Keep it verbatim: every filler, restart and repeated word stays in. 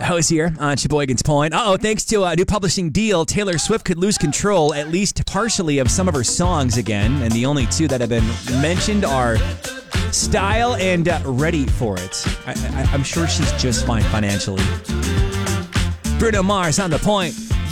Host here on Sheboygan's Point. Uh-oh, thanks to a new publishing deal, Taylor Swift could lose control, at least partially, of some of her songs again. And the only two that have been mentioned are Style and uh, Ready for It. I, I, I'm sure she's just fine financially. Bruno Mars on The Point.